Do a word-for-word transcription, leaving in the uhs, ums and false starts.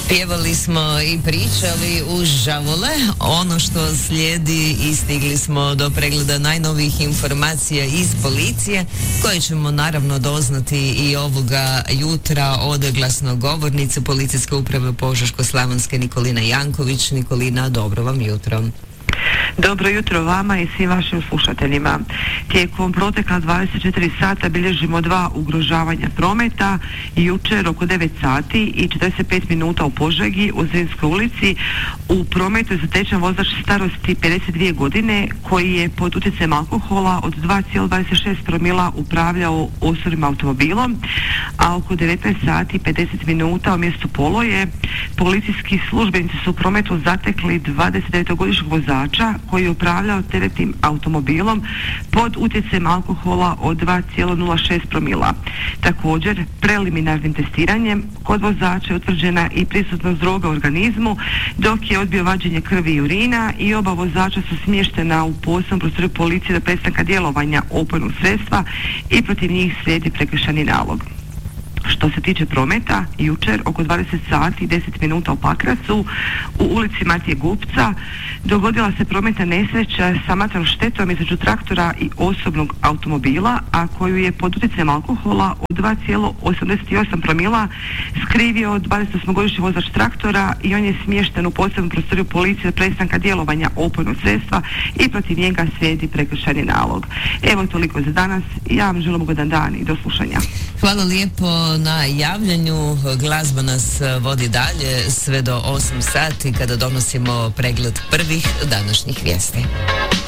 Pjevali smo i pričali uz žavole. Ono što slijedi i stigli smo do pregleda najnovijih informacija iz policije, koje ćemo naravno doznati i ovoga jutra od glasnogovornice Policijske uprave Požeško-slavonske Nikolina Janković. Nikolina, dobro vam jutro. Dobro jutro vama i svim vašim slušateljima. Tijekom protekla dvadeset četiri sata bilježimo dva ugrožavanja prometa. Jučer oko devet sati i četrdeset pet minuta u Požegi u Zrinskoj ulici u prometu je zatečen vozač starosti pedeset dvije godine koji je pod utjecajem alkohola od dva zarez dvadeset šest promila upravljao osobnim automobilom, a oko devetnaest sati i pedeset minuta u mjestu Poloje policijski službenici su u prometu zatekli dvadesetdevetogodišnjeg vozača koji je upravljao teretnim automobilom pod utjecajem alkohola od dva zarez nula šest promila. Također, preliminarnim testiranjem kod vozača je utvrđena i prisutnost droga u organizmu, dok je odbio vađenje krvi i urina i oba vozača su smještena u posebnom prostoru policije do prestanka djelovanja opojnog sredstva i protiv njih slijedi prekršajni nalog. Što se tiče prometa, jučer oko dvadeset sati i deset minuta u Pakracu u ulici Matije Gupca dogodila se prometna nesreća sa materijalnom štetom između traktora i osobnog automobila, a koju je pod utjecajem alkohola od dva zarez osamdeset osam promila skrivio dvadesetosmogodišnji vozač traktora i on je smješten u posebnom prostoriju policije od prestanka djelovanja opojnog sredstva i protiv njega slijedi prekršajni nalog. Evo toliko za danas. Ja vam želim ugodan dan i do slušanja. Hvala lijepo na javljanju. Glazba nas vodi dalje sve do osam sati kada donosimo pregled prvih današnjih vijesti.